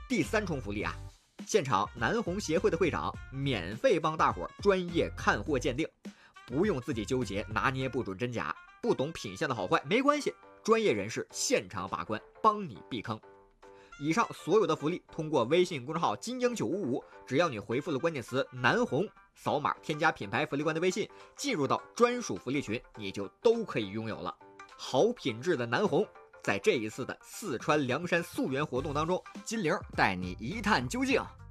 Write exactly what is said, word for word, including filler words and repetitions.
第三重福利啊，现场南红协会的会长免费帮大伙专业看货鉴定，不用自己纠结拿捏不准真假，不懂品相的好坏没关系，专业人士现场把关，帮你避坑。以上所有的福利通过微信公众号金鹰九五五，只要你回复了关键词南红，扫码添加品牌福利官的微信，进入到专属福利群，你就都可以拥有了。好品质的南红，在这一次的四川凉山溯源活动当中，金玲带你一探究竟。